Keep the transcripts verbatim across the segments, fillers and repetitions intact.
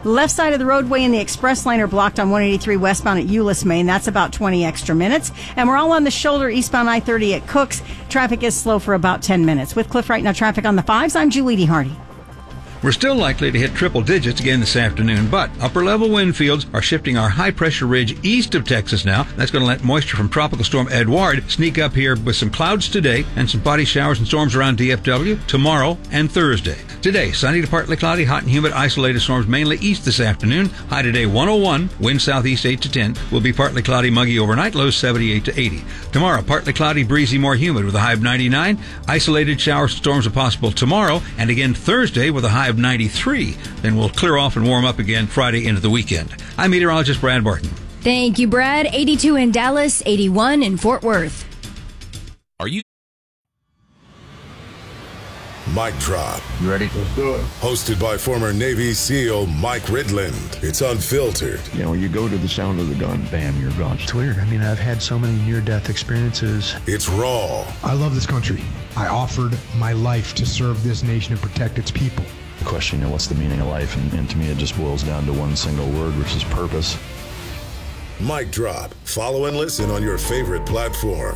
The left side of the roadway and the express lane are blocked on one eighty-three westbound at Euless, Maine. That's about twenty extra minutes. And we're all on the shoulder eastbound I thirty at Cooks. Traffic is slow for about ten minutes. With Cliff Right Now traffic on the fives, I'm Julie D. Hardy. We're still likely to hit triple digits again this afternoon, but upper-level wind fields are shifting our high-pressure ridge east of Texas now. That's going to let moisture from Tropical Storm Edouard sneak up here with some clouds today and some spotty showers and storms around D F W tomorrow and Thursday. Today, sunny to partly cloudy, hot and humid, isolated storms mainly east this afternoon. High today one oh one, wind southeast eight to ten. Will be partly cloudy, muggy overnight, lows seventy-eight to eighty. Tomorrow, partly cloudy, breezy, more humid with a high of ninety-nine. Isolated showers and storms are possible tomorrow, and again Thursday with a high of ninety-three. Then we'll clear off and warm up again Friday into the weekend. I'm meteorologist Brad Barton. Thank you, Brad. eighty-two in Dallas, eighty-one in Fort Worth. Are you? Mic Drop. You ready? Let's do it. Hosted by former Navy SEAL Mike Ridland. It's unfiltered. You know, you go to the sound of the gun, bam, you're gone. It's weird. I mean, I've had so many near-death experiences. It's raw. I love this country. I offered my life to serve this nation and protect its people. The question, you know, what's the meaning of life? And, and to me, it just boils down to one single word, which is purpose. Mic Drop. Follow and listen on your favorite platform.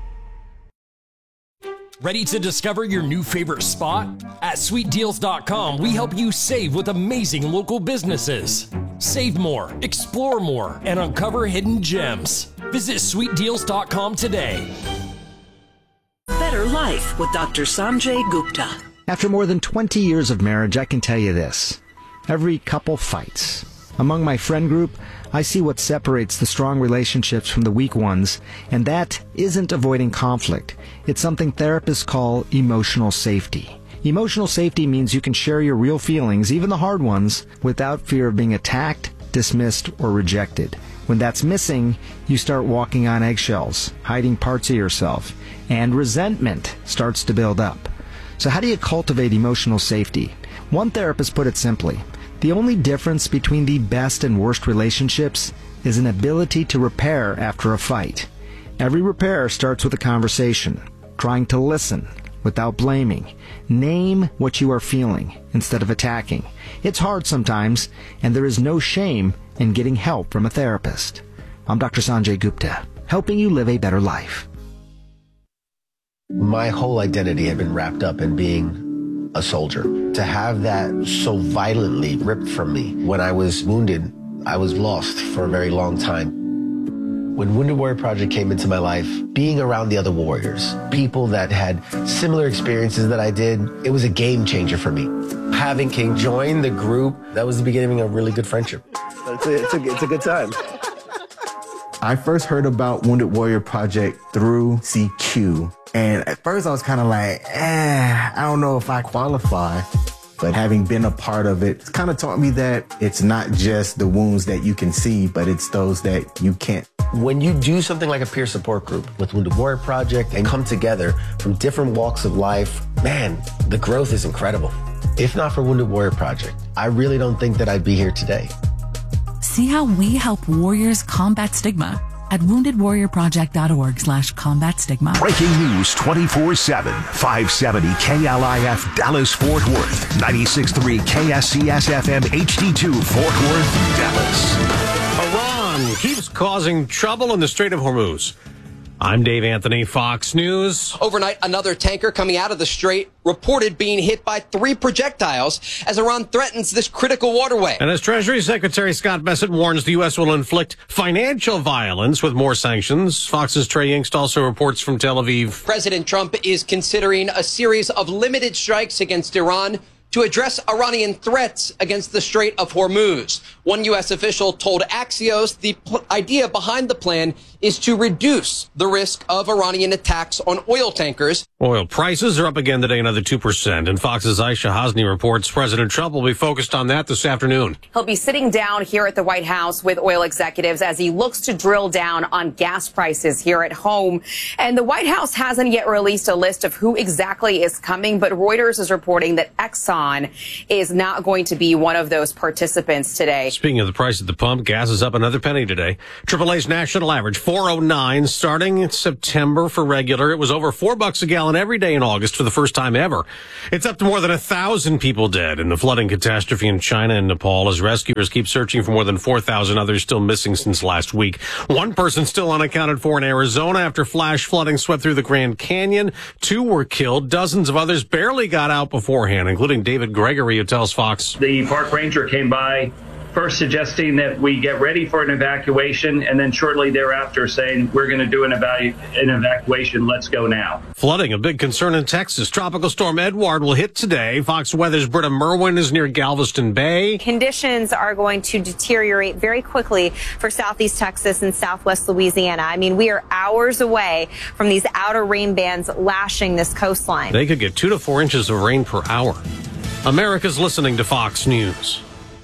Ready to discover your new favorite spot? At sweet deals dot com, we help you save with amazing local businesses. Save more, explore more, and uncover hidden gems. Visit sweet deals dot com today. Better Life with Doctor Sanjay Gupta. After more than twenty years of marriage, I can tell you this. Every couple fights. Among my friend group, I see what separates the strong relationships from the weak ones, and that isn't avoiding conflict. It's something therapists call emotional safety. Emotional safety means you can share your real feelings, even the hard ones, without fear of being attacked, dismissed, or rejected. When that's missing, you start walking on eggshells, hiding parts of yourself, and resentment starts to build up. So how do you cultivate emotional safety? One therapist put it simply. The only difference between the best and worst relationships is an ability to repair after a fight. Every repair starts with a conversation, trying to listen without blaming. Name what you are feeling instead of attacking. It's hard sometimes, and there is no shame in getting help from a therapist. I'm Doctor Sanjay Gupta, helping you live a better life. My whole identity had been wrapped up in being a soldier. To have that so violently ripped from me when I was wounded, I was lost for a very long time. When Wounded Warrior Project came into my life, being around the other warriors, people that had similar experiences that I did, it was a game changer for me. Having King join the group, that was the beginning of a really good friendship. It's a, it's a, it's a good time. I first heard about Wounded Warrior Project through C Q. And at first I was kind of like, eh, I don't know if I qualify. But having been a part of it, it's kind of taught me that it's not just the wounds that you can see, but it's those that you can't. When you do something like a peer support group with Wounded Warrior Project and come together from different walks of life, man, the growth is incredible. If not for Wounded Warrior Project, I really don't think that I'd be here today. See how we help warriors combat stigma at wounded warrior project dot org slash combat stigma. Breaking news twenty-four seven, five seventy K L I F Dallas Fort Worth, ninety-six point three K S C S F M H D two Fort Worth, Dallas. Iran keeps causing trouble in the Strait of Hormuz. I'm Dave Anthony, Fox News. Overnight, another tanker coming out of the strait reported being hit by three projectiles as Iran threatens this critical waterway. And as Treasury Secretary Scott Bessent warns the U S will inflict financial violence with more sanctions, Fox's Trey Yingst also reports from Tel Aviv. President Trump is considering a series of limited strikes against Iran to address Iranian threats against the Strait of Hormuz. One U S official told Axios the pl- idea behind the plan is to reduce the risk of Iranian attacks on oil tankers. Oil prices are up again today, another two percent. And Fox's Aisha Hasni reports President Trump will be focused on that this afternoon. He'll be sitting down here at the White House with oil executives as he looks to drill down on gas prices here at home. And the White House hasn't yet released a list of who exactly is coming, but Reuters is reporting that Exxon on, is not going to be one of those participants today. Speaking of the price at the pump, gas is up another penny today. triple A's national average, four oh nine, starting in September for regular. It was over four bucks a gallon every day in August for the first time ever. It's up to more than a thousand people dead in the flooding catastrophe in China and Nepal as rescuers keep searching for more than four thousand others still missing since last week. One person still unaccounted for in Arizona after flash flooding swept through the Grand Canyon. Two were killed. Dozens of others barely got out beforehand, including David Gregory, who tells Fox. The park ranger came by first suggesting that we get ready for an evacuation, and then shortly thereafter saying we're going to do an, evalu- an evacuation. Let's go now. Flooding, a big concern in Texas. Tropical storm Edward will hit today. Fox Weather's Britta Merwin is near Galveston Bay. Conditions are going to deteriorate very quickly for southeast Texas and southwest Louisiana. I mean, we are hours away from these outer rain bands lashing this coastline. They could get two to four inches of rain per hour. America's listening to Fox News.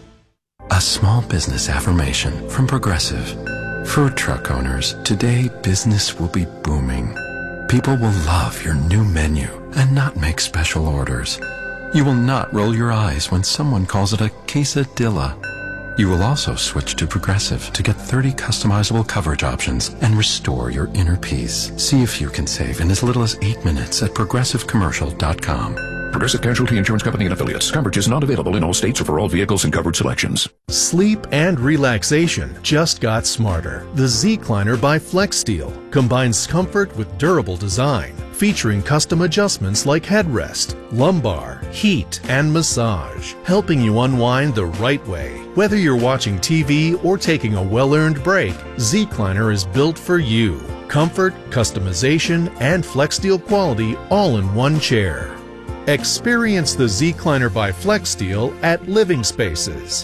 A small business affirmation from Progressive. For truck owners, today business will be booming. People will love your new menu and not make special orders. You will not roll your eyes when someone calls it a quesadilla. You will also switch to Progressive to get thirty customizable coverage options and restore your inner peace. See if you can save in as little as eight minutes at progressive commercial dot com. Progressive Casualty Insurance Company and Affiliates. Coverage is not available in all states or for all vehicles and coverage selections. Sleep and relaxation just got smarter. The Zecliner by FlexSteel combines comfort with durable design, featuring custom adjustments like headrest, lumbar, heat, and massage, helping you unwind the right way. Whether you're watching T V or taking a well-earned break, Zecliner is built for you. Comfort, customization, and FlexSteel quality all in one chair. Experience the Zecliner by FlexSteel at Living Spaces.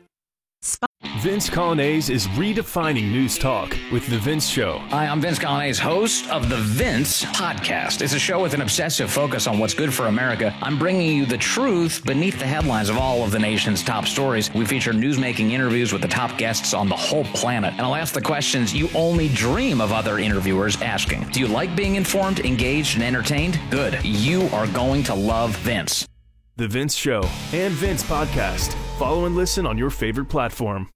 Vince Colonnese is redefining news talk with The Vince Show. Hi, I'm Vince Colonnese, host of The Vince Podcast. It's a show with an obsessive focus on what's good for America. I'm bringing you the truth beneath the headlines of all of the nation's top stories. We feature newsmaking interviews with the top guests on the whole planet. And I'll ask the questions you only dream of other interviewers asking. Do you like being informed, engaged, and entertained? Good. You are going to love Vince. The Vince Show and Vince Podcast. Follow and listen on your favorite platform.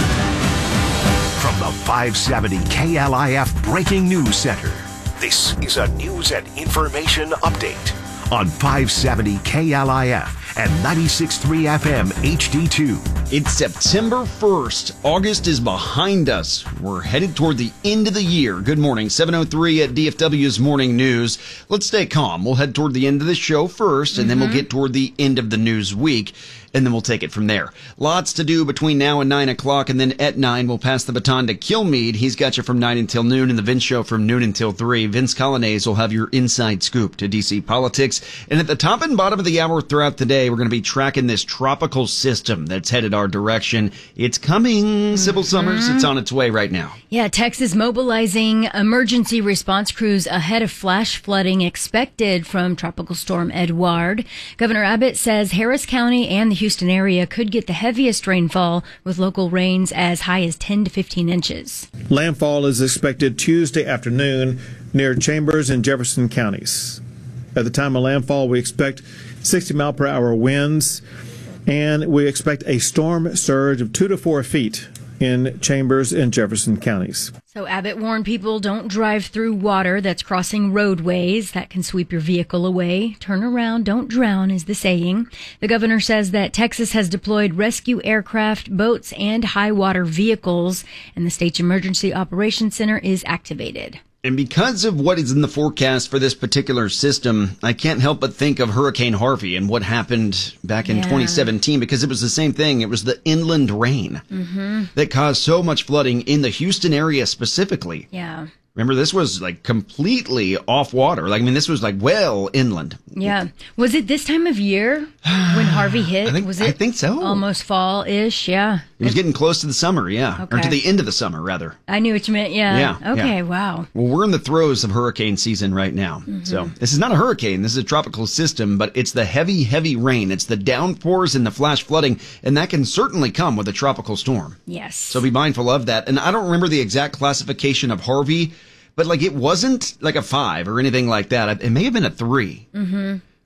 From the five seventy K L I F Breaking News Center, this is a news and information update on five seventy K L I F and ninety-six point three F M H D two. It's September first. August is behind us. We're headed toward the end of the year. Good morning. seven oh three at D F W's Morning News. Let's stay calm. We'll head toward the end of the show first, and mm-hmm. then we'll get toward the end of the news week, and then we'll take it from there. Lots to do between now and nine o'clock, and then at nine, we'll pass the baton to Kilmeade. He's got you from nine until noon, and the Vince Show from noon until three. Vince Colonnese will have your inside scoop to D C politics. And at the top and bottom of the hour throughout the day, we're going to be tracking this tropical system that's headed our direction. It's coming, mm-hmm. Sybil Summers. It's on its way right now. Yeah, Texas mobilizing emergency response crews ahead of flash flooding expected from Tropical Storm Edward. Governor Abbott says Harris County and the Houston area could get the heaviest rainfall, with local rains as high as ten to fifteen inches. Landfall is expected Tuesday afternoon near Chambers and Jefferson counties. At the time of landfall, we expect sixty mile per hour winds, and we expect a storm surge of two to four feet in Chambers and Jefferson counties. So Abbott warned people don't drive through water that's crossing roadways. That can sweep your vehicle away. Turn around, don't drown is the saying. The governor says that Texas has deployed rescue aircraft, boats, and high water vehicles, and the state's emergency operations center is activated. And because of what is in the forecast for this particular system, I can't help but think of Hurricane Harvey and what happened back in yeah. twenty seventeen, because it was the same thing. It was the inland rain mm-hmm. that caused so much flooding in the Houston area specifically. Yeah. Remember, this was like completely off water. Like, I mean, this was like well inland. Yeah. Was it this time of year when Harvey hit? I think, was it I think so. Almost fall-ish, yeah. It was getting close to the summer, yeah. Okay. Or to the end of the summer, rather. I knew what you meant, yeah. Yeah. Okay, yeah. wow. Well, we're in the throes of hurricane season right now. Mm-hmm. So this is not a hurricane. This is a tropical system, but it's the heavy, heavy rain. It's the downpours and the flash flooding, and that can certainly come with a tropical storm. Yes. So be mindful of that. And I don't remember the exact classification of Harvey, but like it wasn't like a five or anything like that. It may have been a three. Mm-hmm.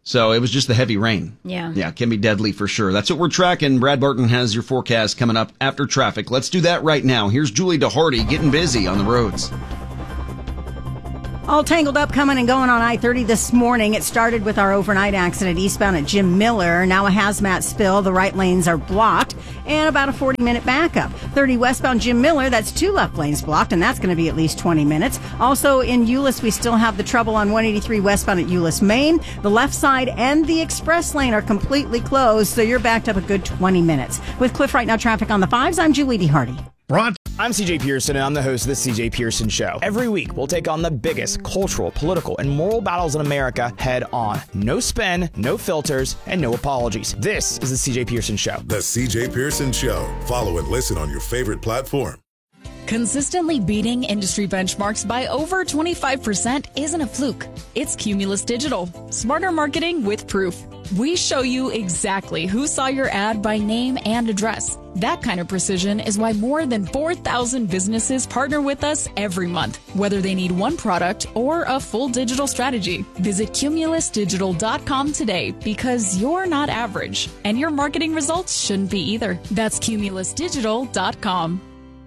So it was just the heavy rain. Yeah. Yeah, it can be deadly for sure. That's what we're tracking. Brad Barton has your forecast coming up after traffic. Let's do that right now. Here's Julie DeHardy getting busy on the roads. All tangled up coming and going on I thirty this morning. It started with our overnight accident eastbound at Jim Miller. Now a hazmat spill. The right lanes are blocked and about a forty minute backup. thirty westbound Jim Miller, that's two left lanes blocked, and that's going to be at least twenty minutes. Also in Euless, we still have the trouble on one eighty-three westbound at Euless, Maine. The left side and the express lane are completely closed, so you're backed up a good twenty minutes. With Cliff Right Now traffic on the fives, I'm Julie DeHardy. Ron. I'm C J Pearson, and I'm the host of The C J Pearson Show. Every week, we'll take on the biggest cultural, political, and moral battles in America head on. No spin, no filters, and no apologies. This is The C J Pearson Show. The C J Pearson Show. Follow and listen on your favorite platform. Consistently beating industry benchmarks by over twenty-five percent isn't a fluke. It's Cumulus Digital. Smarter marketing with proof. We show you exactly who saw your ad by name and address. That kind of precision is why more than four thousand businesses partner with us every month, whether they need one product or a full digital strategy. Visit cumulus digital dot com today, because you're not average, and your marketing results shouldn't be either. That's cumulus digital dot com.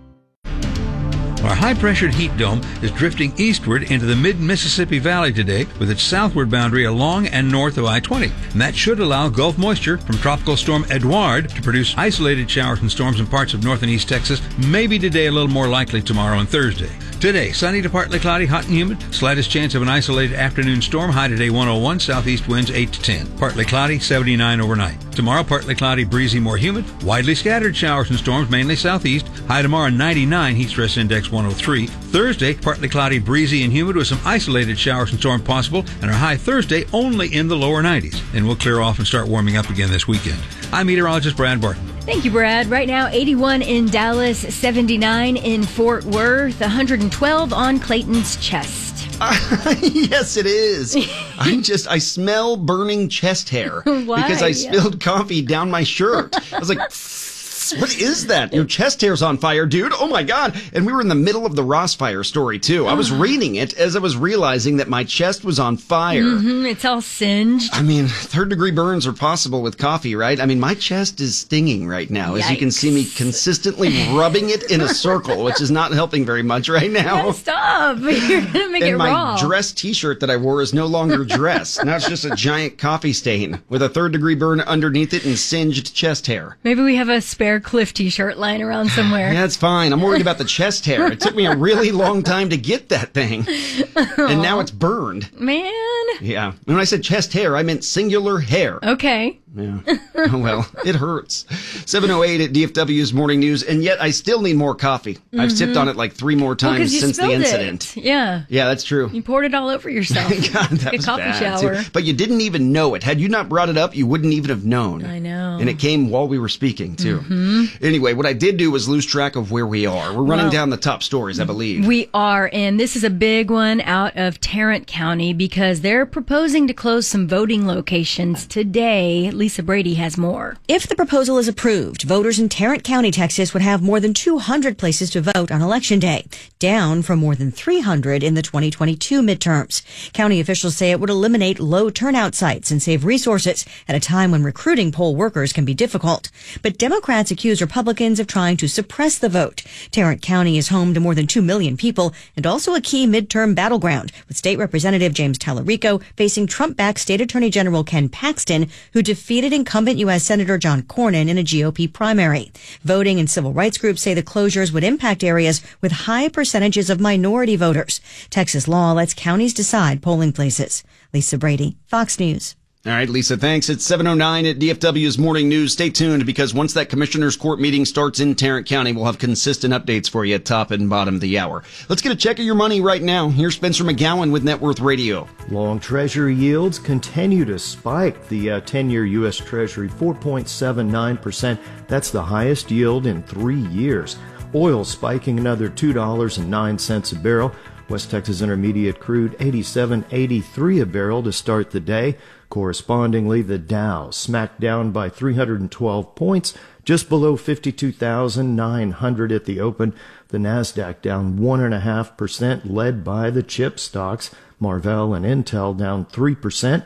Our high-pressured heat dome is drifting eastward into the mid-Mississippi Valley today with its southward boundary along and north of I twenty. And that should allow Gulf moisture from Tropical Storm Edouard to produce isolated showers and storms in parts of north and east Texas, maybe today a little more likely tomorrow and Thursday. Today, sunny to partly cloudy, hot and humid. Slightest chance of an isolated afternoon storm. High today one oh one, southeast winds eight to ten. Partly cloudy, seventy-nine overnight. Tomorrow, partly cloudy, breezy, more humid. Widely scattered showers and storms, mainly southeast. High tomorrow ninety-nine, heat stress index one oh three. Thursday, partly cloudy, breezy, and humid with some isolated showers and storms possible. And our high Thursday only in the lower nineties. And we'll clear off and start warming up again this weekend. I'm meteorologist Brad Barton. Thank you, Brad. Right now, eighty-one in Dallas, seventy-nine in Fort Worth, one hundred twelve on Clayton's chest. Uh, yes, it is. I'm just, I smell burning chest hair. Why? Because I spilled coffee down my shirt. I was like, what is that? Your chest hair's on fire, dude. Oh, my God. And we were in the middle of the Ross fire story, too. I was reading it as I was realizing that my chest was on fire. Mm-hmm. It's all singed. I mean, third degree burns are possible with coffee, right? I mean, my chest is stinging right now. As Yikes. You can see me consistently rubbing it in a circle, which is not helping very much right now. Yeah, stop. You're going to make and it my raw. dress t-shirt that I wore is no longer dress. Now it's just a giant coffee stain with a third degree burn underneath it and singed chest hair. Maybe we have a spare Cliff t-shirt lying around somewhere. Yeah, it's fine. I'm worried about the chest hair. It took me a really long time to get that thing. And now it's burned. Man. Yeah. When I said chest hair, I meant singular hair. Okay. Yeah. Oh, well, it hurts. seven oh eight at D F W's Morning News, and yet I still need more coffee. Mm-hmm. I've sipped on it like three more times well, since the incident. It. Yeah. Yeah, that's true. You poured it all over yourself. God, that a was coffee bad, shower. Too. But you didn't even know it. Had you not brought it up, you wouldn't even have known. I know. And it came while we were speaking, too. Mm-hmm. Anyway, what I did do was lose track of where we are. We're running well, down the top stories, I believe. We are, and this is a big one out of Tarrant County because they're proposing to close some voting locations today. Lisa Brady has more. If the proposal is approved, voters in Tarrant County, Texas would have more than two hundred places to vote on Election Day, down from more than three hundred in the twenty twenty-two midterms. County officials say it would eliminate low turnout sites and save resources at a time when recruiting poll workers can be difficult. But Democrats accuse Republicans of trying to suppress the vote. Tarrant County is home to more than two million people and also a key midterm battleground, with State Representative James Tallarico facing Trump-backed State Attorney General Ken Paxton, who defeated incumbent U S Senator John Cornyn in a G O P primary. Voting and civil rights groups say the closures would impact areas with high percentages of minority voters. Texas law lets counties decide polling places. Lisa Brady, Fox News. All right, Lisa, thanks. It's seven oh nine at D F W's Morning News. Stay tuned because once that Commissioner's Court meeting starts in Tarrant County, we'll have consistent updates for you at top and bottom of the hour. Let's get a check of your money right now. Here's Spencer McGowan with Net Worth Radio. Long Treasury yields continue to spike. The uh, ten-year U S Treasury, four point seven nine percent. That's the highest yield in three years. Oil spiking another two dollars and nine cents a barrel. West Texas Intermediate crude, eighty-seven eighty-three a barrel to start the day. Correspondingly, the Dow smacked down by three hundred twelve points, just below fifty-two thousand nine hundred at the open. The Nasdaq down one point five percent, led by the chip stocks. Marvell and Intel down three percent.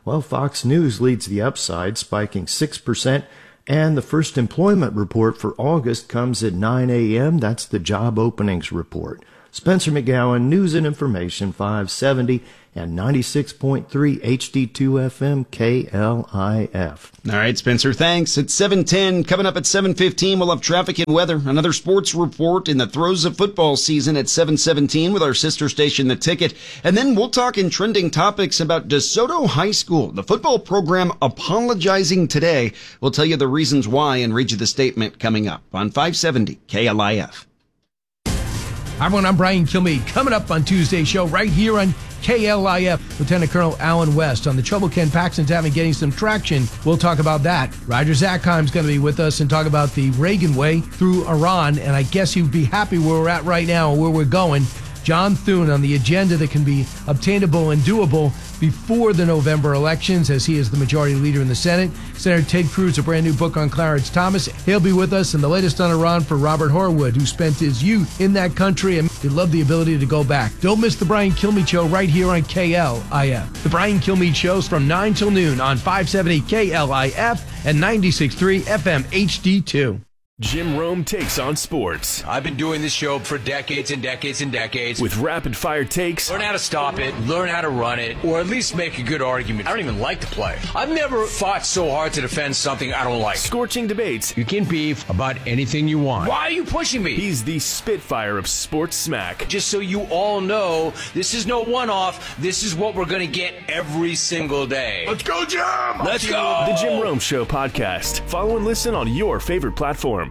Well, Fox News leads the upside, spiking six percent. And the first employment report for August comes at nine a.m. That's the job openings report. Spencer McGowan, News and Information, five seventy and ninety-six point three H D two F M K L I F. All right, Spencer, thanks. It's seven ten. Coming up at seven fifteen, we'll have traffic and weather. Another sports report in the throes of football season at seven seventeen with our sister station, The Ticket. And then we'll talk in trending topics about DeSoto High School, the football program apologizing today. We'll tell you the reasons why and read you the statement coming up on five seventy K L I F. Hi, everyone. I'm Brian Kilmeade. Coming up on Tuesday's show right here on K L I F, Lieutenant Colonel Alan West on the trouble Ken Paxton's having getting some traction. We'll talk about that. Roger Zakheim's going to be with us and talk about the Reagan way through Iran, and I guess you'd be happy where we're at right now and where we're going. John Thune on the agenda that can be obtainable and doable before the November elections, as he is the majority leader in the Senate. Senator Ted Cruz, a brand new book on Clarence Thomas. He'll be with us, and the latest on Iran for Robert Horwood, who spent his youth in that country and he loved the ability to go back. Don't miss the Brian Kilmeade Show right here on K L I F. The Brian Kilmeade Show's from nine till noon on five seventy K L I F and ninety-six point three F M H D two. Jim Rome takes on sports. I've been doing this show for decades and decades and decades. With rapid fire takes. Learn how to stop it, learn how to run it, or at least make a good argument. I don't even like to play. I've never fought so hard to defend something I don't like. Scorching debates. You can beef about anything you want. Why are you pushing me? He's the Spitfire of sports smack. Just so you all know, this is no one-off. This is what we're going to get every single day. Let's go, Jim! Let's go! The Jim Rome Show podcast. Follow and listen on your favorite platform.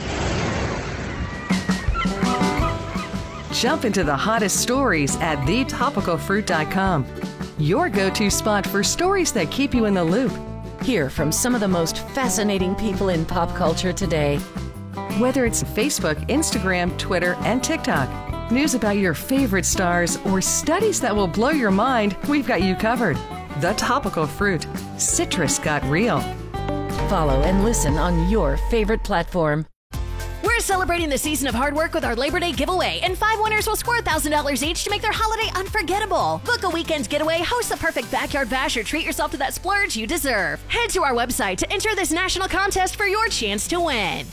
Jump into the hottest stories at the topical fruit dot com. Your go-to spot for stories that keep you in the loop. Hear from some of the most fascinating people in pop culture today. Whether it's Facebook, Instagram, Twitter, and TikTok, news about your favorite stars, or studies that will blow your mind, we've got you covered. The Topical Fruit. Citrus got real. Follow and listen on your favorite platform. We're celebrating the season of hard work with our Labor Day giveaway, and five winners will score one thousand dollars each to make their holiday unforgettable. Book a weekend's getaway, host the perfect backyard bash, or treat yourself to that splurge you deserve. Head to our website to enter this national contest for your chance to win.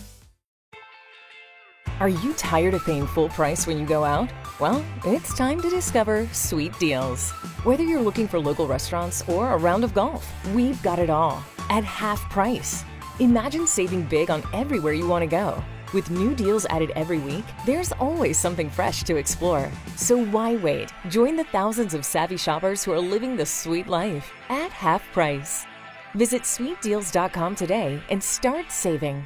Are you tired of paying full price when you go out? Well, it's time to discover Sweet Deals. Whether you're looking for local restaurants or a round of golf, we've got it all at half price. Imagine saving big on everywhere you want to go. With new deals added every week, there's always something fresh to explore. So why wait? Join the thousands of savvy shoppers who are living the sweet life at half price. Visit sweet deals dot com today and start saving.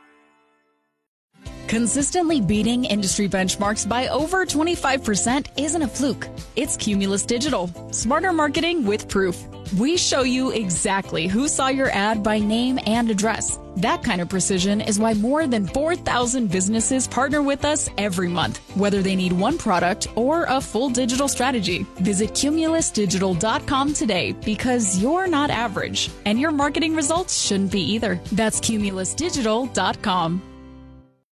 Consistently beating industry benchmarks by over twenty-five percent isn't a fluke. It's Cumulus Digital. Smarter marketing with proof. We show you exactly who saw your ad by name and address. That kind of precision is why more than four thousand businesses partner with us every month, whether they need one product or a full digital strategy. Visit cumulus digital dot com today, because you're not average, and your marketing results shouldn't be either. That's cumulus digital dot com.